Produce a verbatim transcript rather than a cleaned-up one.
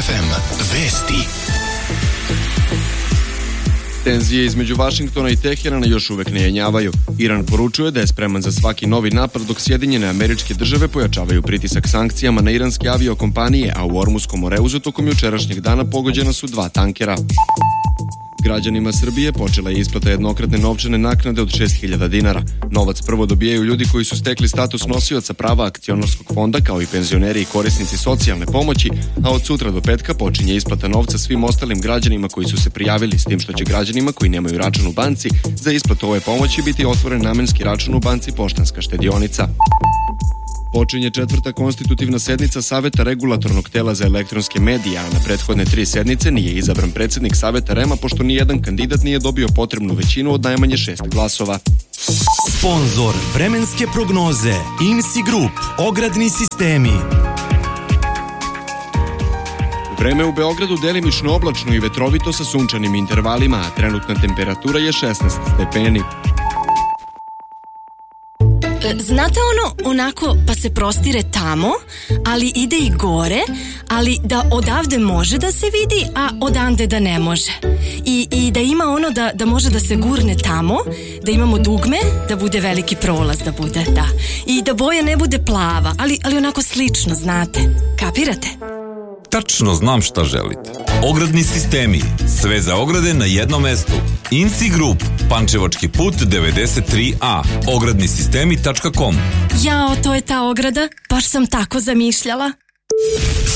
ef em vesti. Tenzije između Vašingtona i Teherana još uvek ne jenjavaju. Iran poručuje da je spreman za svaki novi napad, dok Sjedinjene Američke Države pojačavaju pritisak sankcijama na iranske aviokompanije, a u Ormuskom moreuzu tokom jučerašnjeg dana pogođena su dva tankera. Građanima Srbije počela je isplata jednokratne novčane naknade od šest hiljada dinara. Novac prvo dobijaju ljudi koji su stekli status nosioca prava akcionarskog fonda, kao i penzioneri i korisnici socijalne pomoći, a od sutra do petka počinje isplata novca svim ostalim građanima koji su se prijavili, s tim što će građanima koji nemaju račun u banci za isplatu ove pomoći biti otvoren namenski račun u banci Poštanska štedionica. Počinje četvrta konstitutivna sednica Saveta regulatornog tela za elektronske medije, a na prethodne tri sednice nije izabran predsednik Saveta REM-a, pošto nijedan kandidat nije dobio potrebnu većinu od najmanje šest glasova. Sponzor vremenske prognoze I N S I Group, ogradni sistemi. Vreme u Beogradu delimično oblačno i vetrovito sa sunčanim intervalima, a trenutna temperatura je šesnaest stepeni. Znate ono, onako pa se prostire tamo, ali ide i gore, ali da odavde može da se vidi, a odande da ne može. I, i da ima ono da, da može da se gurne tamo, da imamo dugme, da bude veliki prolaz, da bude, da. I da boja ne bude plava, ali, ali onako slično, znate. Kapirate? Tačno znam šta želite. Ogradni sistemi. Sve za ograde na jednom mestu. I N S I Group. Pančevački put devedeset tri A. ogradni sistemi tačka com. Jao, to je ta ograda. Baš sam tako zamišljala.